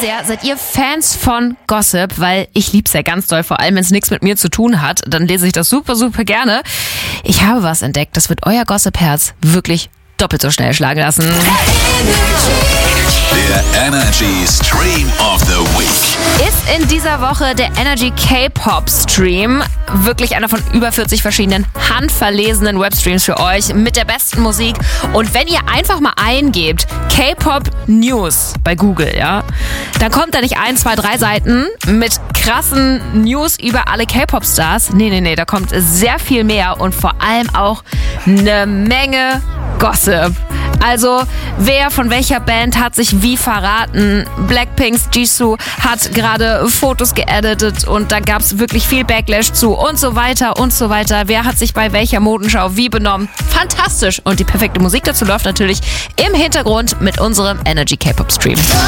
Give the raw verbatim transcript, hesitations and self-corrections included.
sehr seid ihr Fans von Gossip? Weil ich lieb's ja ganz doll, vor allem wenn es nichts mit mir zu tun hat. Dann lese ich das super, super gerne. Ich habe was entdeckt, das wird euer Gossip-Herz wirklich doppelt so schnell schlagen lassen. Der Energy Stream of the Week Ist in dieser Woche der Energy K-Pop Stream. Wirklich einer von über vierzig verschiedenen handverlesenen Webstreams für euch mit der besten Musik. Und wenn ihr einfach mal eingebt K-Pop News bei Google, ja, dann kommt da nicht ein, zwei, drei Seiten mit krassen News über alle K-Pop-Stars. Nee, nee, nee, da kommt sehr viel mehr und vor allem auch eine Menge Gossip. Also, wer von welcher Band hat sich wie verraten? Blackpinks Jisoo hat gerade Fotos geeditet und da gab es wirklich viel Backlash zu und so weiter und so weiter. Wer hat sich bei welcher Modenschau wie benommen? Fantastisch! Und die perfekte Musik dazu läuft natürlich im Hintergrund mit unserem Energy K-Pop Stream.